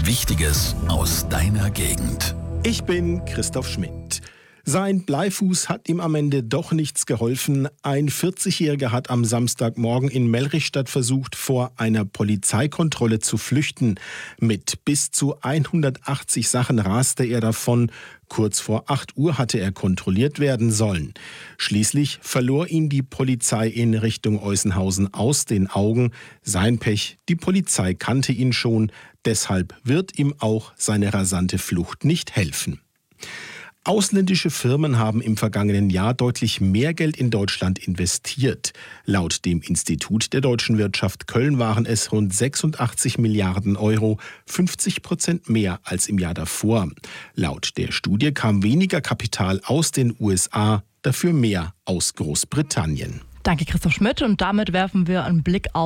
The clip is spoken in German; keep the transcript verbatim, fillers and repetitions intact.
Wichtiges aus deiner Gegend. Ich bin Christoph Schmidt. Sein Bleifuß hat ihm am Ende doch nichts geholfen. Ein vierzigjähriger hat am Samstagmorgen in Mellrichstadt versucht, vor einer Polizeikontrolle zu flüchten. Mit bis zu hundertachtzig Sachen raste er davon. Kurz vor acht Uhr hatte er kontrolliert werden sollen. Schließlich verlor ihn die Polizei in Richtung Eusenhausen aus den Augen. Sein Pech, die Polizei kannte ihn schon. Deshalb wird ihm auch seine rasante Flucht nicht helfen. Ausländische Firmen haben im vergangenen Jahr deutlich mehr Geld in Deutschland investiert. Laut dem Institut der deutschen Wirtschaft Köln waren es rund sechsundachtzig Milliarden Euro, fünfzig Prozent mehr als im Jahr davor. Laut der Studie kam weniger Kapital aus den U S A, dafür mehr aus Großbritannien. Danke, Christoph Schmidt. Und damit werfen wir einen Blick auf